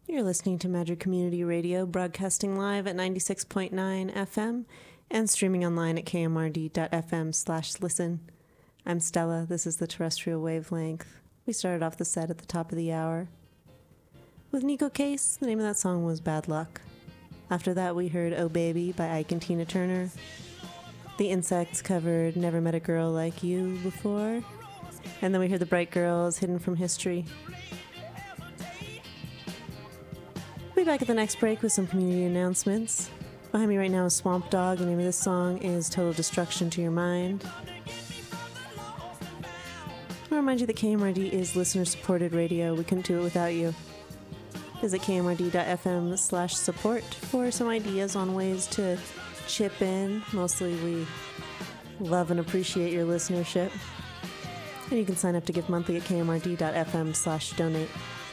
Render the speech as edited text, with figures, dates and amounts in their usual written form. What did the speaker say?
You're listening to Madrid Community Radio, broadcasting live at 96.9 FM and streaming online at kmrd.fm/listen. I'm Stella. This is the terrestrial wavelength. We started off the set at the top of the hour with Nico Case. The name of that song was Bad Luck. After that, we heard Oh Baby by Ike and Tina Turner. The Insects covered Never Met a Girl Like You Before. And then we heard the Bright Girls, Hidden from History. We'll be back at the next break with some community announcements. Behind me right now is Swamp Dogg. The name of this song is Total Destruction to Your Mind. I'll remind you that KMRD is listener-supported radio. We couldn't do it without you. Visit kmrd.fm/support for some ideas on ways to chip in. Mostly we love and appreciate your listenership. And you can sign up to give monthly at kmrd.fm/donate.